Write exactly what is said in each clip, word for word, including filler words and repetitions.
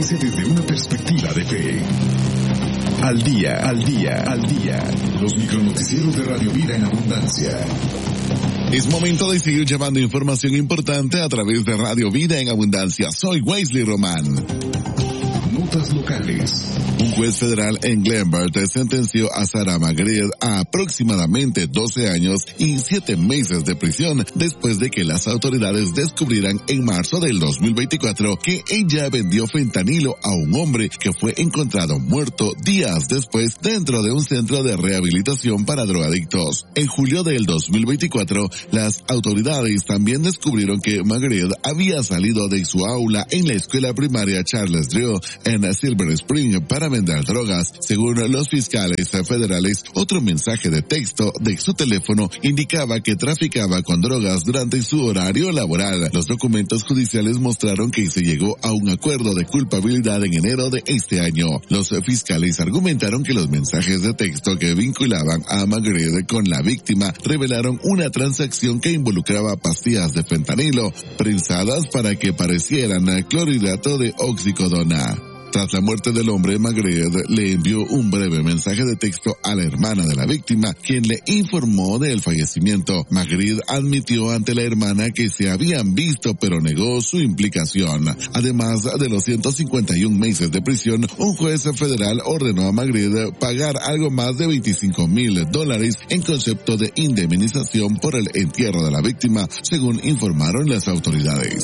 crece desde una perspectiva de fe. Al día, al día, al día. Los micronoticieros de Radio Vida en Abundancia. Es momento de seguir llevando información importante a través de Radio Vida en Abundancia. Soy Wesley Román. Notas locales. Un juez federal en Glenbard sentenció a Sarah Magritte a aproximadamente doce años y siete meses de prisión después de que las autoridades descubrieran en marzo del dos mil veinticuatro que ella vendió fentanilo a un hombre que fue encontrado muerto días después dentro de un centro de rehabilitación para drogadictos. En julio del dos mil veinticuatro, las autoridades también descubrieron que Magritte había salido de su aula en la escuela primaria Charles Drew en Silver Spring para vender drogas. Según los fiscales federales, otro mensaje de texto de su teléfono indicaba que traficaba con drogas durante su horario laboral. Los documentos judiciales mostraron que se llegó a un acuerdo de culpabilidad en enero de este año. Los fiscales argumentaron que los mensajes de texto que vinculaban a Magritte con la víctima revelaron una transacción que involucraba pastillas de fentanilo prensadas para que parecieran clorhidrato de oxicodona. Tras la muerte del hombre, Magritte le envió un breve mensaje de texto a la hermana de la víctima, quien le informó del fallecimiento. Magritte admitió ante la hermana que se habían visto, pero negó su implicación. Además de los ciento cincuenta y un meses de prisión, un juez federal ordenó a Magritte pagar algo más de veinticinco mil dólares en concepto de indemnización por el entierro de la víctima, según informaron las autoridades.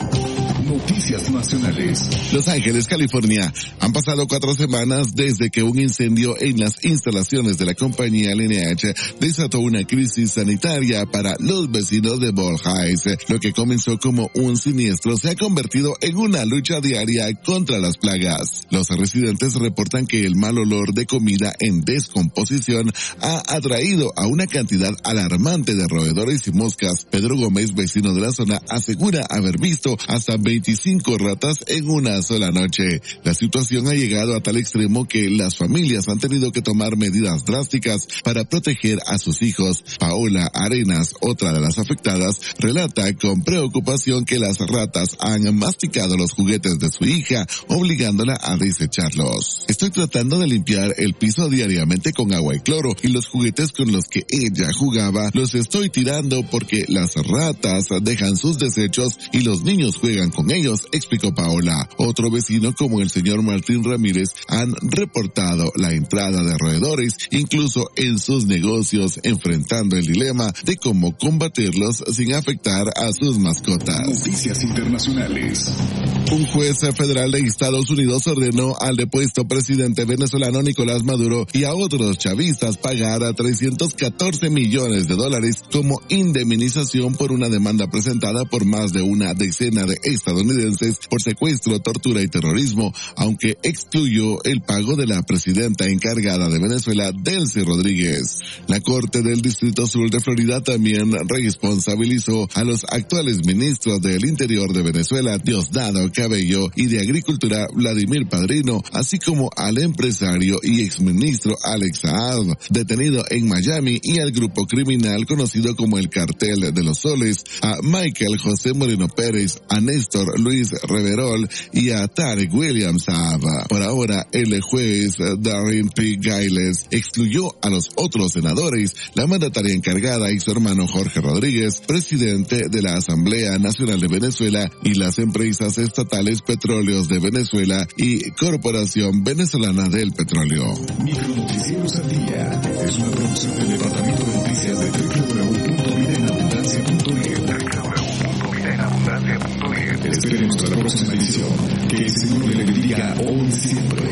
Noticias nacionales. Los Ángeles, California. Han pasado cuatro semanas desde que un incendio en las instalaciones de la compañía Lineage desató una crisis sanitaria para los vecinos de Ball Heights. Lo que comenzó como un siniestro se ha convertido en una lucha diaria contra las plagas. Los residentes reportan que el mal olor de comida en descomposición ha atraído a una cantidad alarmante de roedores y moscas. Pedro Gómez, vecino de la zona, asegura haber visto hasta veinticinco ratas en una sola noche. La situación ha llegado a tal extremo que las familias han tenido que tomar medidas drásticas para proteger a sus hijos. Paola Arenas, otra de las afectadas, relata con preocupación que las ratas han masticado los juguetes de su hija, obligándola a desecharlos. Estoy tratando de limpiar el piso diariamente con agua y cloro y los juguetes con los que ella jugaba los estoy tirando porque las ratas dejan sus desechos y los niños juegan con ellos, explicó Paola. Otro vecino como el señor Martín Ramírez han reportado la entrada de roedores incluso en sus negocios, enfrentando el dilema de cómo combatirlos sin afectar a sus mascotas. Noticias internacionales. Un juez federal de Estados Unidos ordenó al depuesto presidente venezolano Nicolás Maduro y a otros chavistas pagar a trescientos catorce millones de dólares como indemnización por una demanda presentada por más de una decena de estadounidenses por secuestro, tortura y terrorismo, aunque excluyó el pago de la presidenta encargada de Venezuela, Delcy Rodríguez. La Corte del Distrito Sur de Florida también responsabilizó a los actuales ministros del Interior de Venezuela, Diosdado Cabello, y de Agricultura, Vladimir Padrino, así como al empresario y exministro Alex Saab, detenido en Miami, y al grupo criminal conocido como el Cartel de los Soles, a Michael José Moreno Pérez, a Néstor Luis Reverol y a Tarek William Saab. Por ahora, el juez Darren P. Giles excluyó a los otros senadores, la mandataria encargada y su hermano Jorge Rodríguez, presidente de la Asamblea Nacional de Venezuela, y las empresas estatales Petróleos de Venezuela y Corporación Venezolana del Petróleo. Micronoticieros al día es una producción del Departamento de Noticias de doble u doble u doble u punto vida en abundancia punto net. doble u doble u doble u punto vida en abundancia punto net. Esperemos hasta la próxima edición. Que el Señor le bendiga hoy y siempre.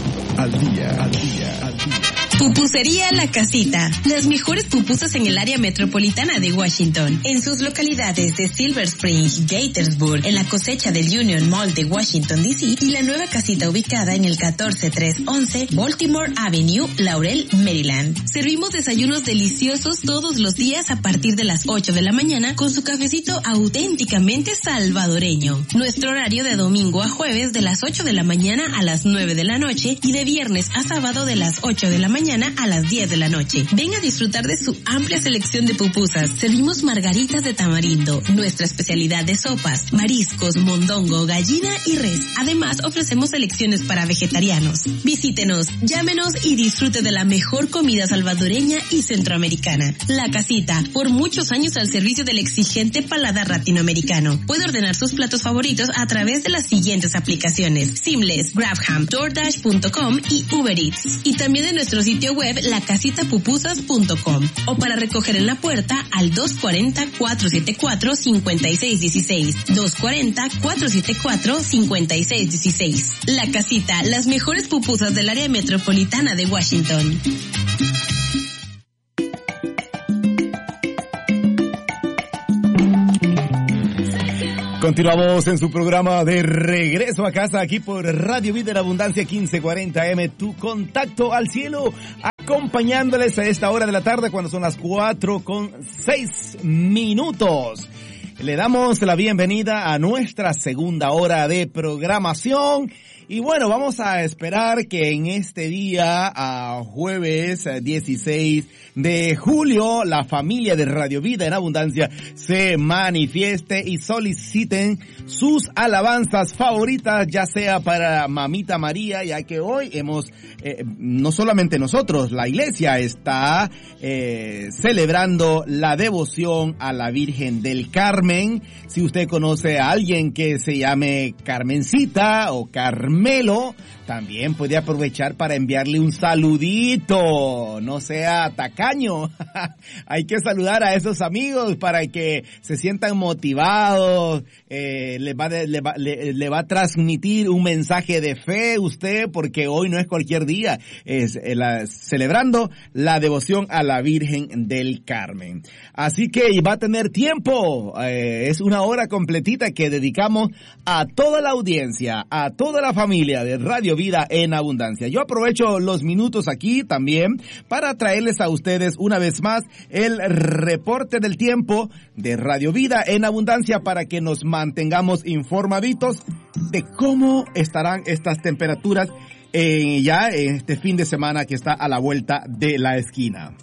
Al día, al día, al día. Pupusería La Casita. Las mejores pupusas en el área metropolitana de Washington. En sus localidades de Silver Spring, Gaithersburg, en la cosecha del Union Mall de Washington, D C y la nueva casita ubicada en el catorce tres once Baltimore Avenue, Laurel, Maryland. Servimos desayunos deliciosos todos los días a partir de las ocho de la mañana con su cafecito auténticamente salvadoreño. Nuestro horario de domingo a jueves de las ocho de la mañana a las nueve de la noche y de viernes a sábado de las ocho de la mañana mañana a las diez de la noche. Ven a disfrutar de su amplia selección de pupusas. Servimos margaritas de tamarindo, nuestra especialidad de sopas, mariscos, mondongo, gallina y res. Además, ofrecemos selecciones para vegetarianos. Visítenos, llámenos y disfrute de la mejor comida salvadoreña y centroamericana. La Casita, por muchos años al servicio del exigente paladar latinoamericano. Puede ordenar sus platos favoritos a través de las siguientes aplicaciones: Seamless, GrabHam, DoorDash punto com y Uber Eats. Y también en nuestro sitio web la casita pupusas punto com. O para recoger en la puerta al dos cuarenta, cuatrocientos setenta y cuatro, cincuenta y seis dieciséis. dos cuarenta, cuatrocientos setenta y cuatro, cincuenta y seis dieciséis. La Casita, las mejores pupusas del área metropolitana de Washington. Continuamos en su programa de Regreso a Casa, aquí por Radio Vida en Abundancia quince cuarenta eme, tu contacto al cielo, acompañándoles a esta hora de la tarde cuando son las cuatro con seis minutos. Le damos la bienvenida a nuestra segunda hora de programación. Y bueno, vamos a esperar que en este día, a jueves dieciséis de julio, la familia de Radio Vida en Abundancia se manifieste y soliciten sus alabanzas favoritas, ya sea para Mamita María, ya que hoy hemos, eh, no solamente nosotros, la iglesia está eh, celebrando la devoción a la Virgen del Carmen. Si usted conoce a alguien que se llame Carmencita o Carmen, Melo, también puede aprovechar para enviarle un saludito, no sea tacaño. Hay que saludar a esos amigos para que se sientan motivados, eh, le va, de, le, va, le, le va a transmitir un mensaje de fe usted, porque hoy no es cualquier día, es eh, la, celebrando la devoción a la Virgen del Carmen. Así que va a tener tiempo, eh, es una hora completita que dedicamos a toda la audiencia, a toda la familia de Radio Vida en Abundancia. Yo aprovecho los minutos aquí también para traerles a ustedes una vez más el reporte del tiempo de Radio Vida en Abundancia para que nos mantengamos informaditos de cómo estarán estas temperaturas eh, ya en este fin de semana que está a la vuelta de la esquina.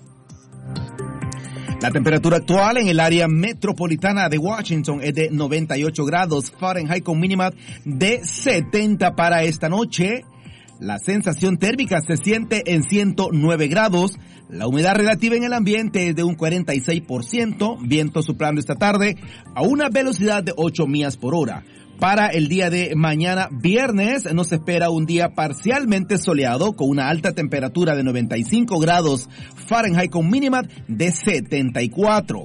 La temperatura actual en el área metropolitana de Washington es de noventa y ocho grados Fahrenheit con mínima de setenta para esta noche. La sensación térmica se siente en ciento nueve grados. La humedad relativa en el ambiente es de un cuarenta y seis por ciento. Viento soplando esta tarde a una velocidad de ocho millas por hora. Para el día de mañana, viernes, nos espera un día parcialmente soleado con una alta temperatura de noventa y cinco grados Fahrenheit con mínima de setenta y cuatro.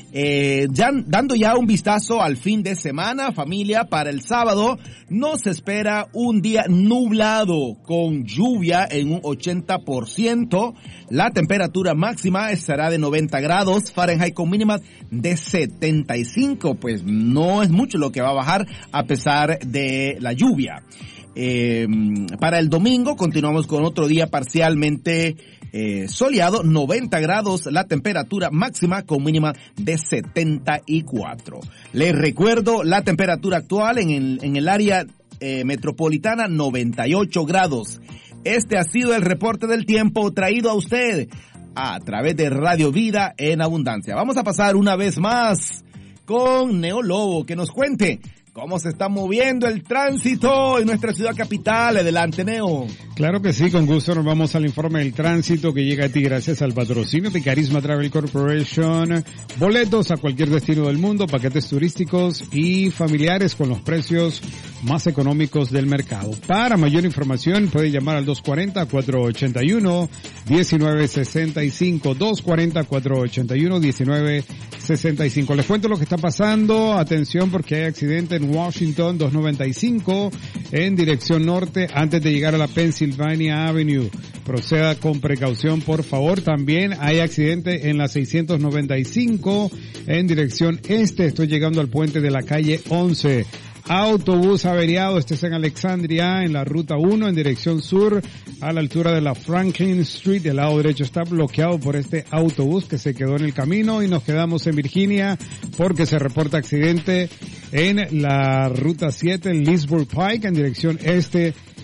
Eh, ya, dando ya un vistazo al fin de semana, familia, para el sábado nos espera un día nublado con lluvia en un ochenta por ciento. La temperatura máxima estará de noventa grados Fahrenheit con mínima de setenta y cinco. Pues no es mucho lo que va a bajar a pesar de la lluvia. Eh, para el domingo continuamos con otro día parcialmente eh, soleado, noventa grados la temperatura máxima con mínima de setenta y cuatro. Les recuerdo la temperatura actual en el, en el área eh, metropolitana, noventa y ocho grados. Este ha sido el reporte del tiempo traído a usted a través de Radio Vida en Abundancia. Vamos a pasar una vez más con Neo Lobo, que nos cuente cómo se está moviendo el tránsito en nuestra ciudad capital. Adelante, Neo. Claro que sí, con gusto nos vamos al informe del tránsito que llega a ti gracias al patrocinio de Carisma Travel Corporation. Boletos a cualquier destino del mundo, paquetes turísticos y familiares con los precios más económicos del mercado. Para mayor información puede llamar al dos cuarenta, cuatro ochenta y uno, diecinueve sesenta y cinco, dos cuarenta, cuatro ochenta y uno, diecinueve sesenta y cinco. Les cuento lo que está pasando. Atención porque hay accidente en Washington, doscientos noventa y cinco en dirección norte antes de llegar a la Pennsylvania Avenue. Proceda con precaución, por favor. También hay accidente en la seiscientos noventa y cinco en dirección este. Estoy llegando al puente de la calle once. Autobús averiado, este es en Alexandria, en la ruta uno, en dirección sur, a la altura de la Franklin Street. El lado derecho está bloqueado por este autobús que se quedó en el camino, y nos quedamos en Virginia porque se reporta accidente en la ruta siete, en Leesburg Pike, en dirección este,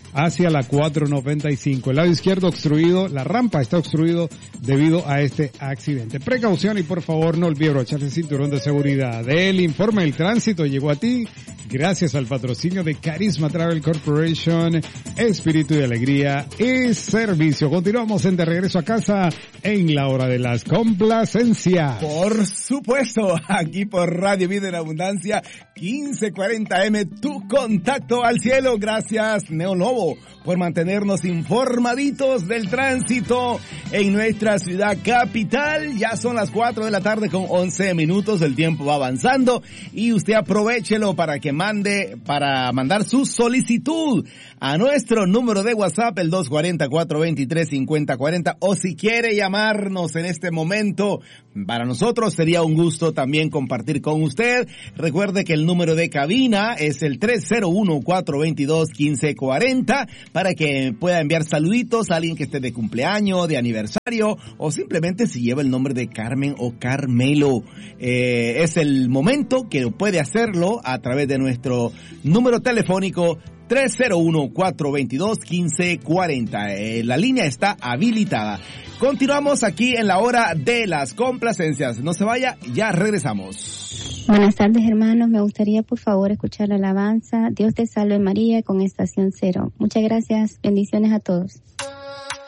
hacia la cuatro noventa y cinco. El lado izquierdo obstruido, la rampa está obstruido debido a este accidente. Precaución y por favor no olvide brocharse el cinturón de seguridad. El informe del tránsito llegó a ti gracias al patrocinio de Carisma Travel Corporation, espíritu de alegría y servicio. Continuamos en De Regreso a Casa en la hora de las complacencias. Por supuesto, aquí por Radio Vida en Abundancia, quince cuarenta eme, tu contacto al cielo. Gracias, Neolobo, por mantenernos informaditos del tránsito en nuestra ciudad capital. Ya son las cuatro de la tarde con once minutos, el tiempo va avanzando y usted aprovéchelo para que mande, para mandar su solicitud a nuestro número de WhatsApp, el dos cuatro cero, cuatro dos tres, cinco cero cuatro cero, o si quiere llamarnos en este momento, para nosotros sería un gusto también compartir con usted. Recuerde que el número de cabina es el tres cero uno, cuatro dos dos, uno cinco cuatro cero para que pueda enviar saluditos a alguien que esté de cumpleaños, de aniversario, o simplemente si lleva el nombre de Carmen o Carmelo. Eh, es el momento que puede hacerlo a través de nuestro número telefónico tres cero uno, cuatro dos dos, uno cinco cuatro cero. Eh, la línea está habilitada. Continuamos aquí en la hora de las complacencias. No se vaya, ya regresamos. Buenas tardes, hermanos. Me gustaría, por favor, escuchar la alabanza Dios te salve María con Estación Cero. Muchas gracias. Bendiciones a todos.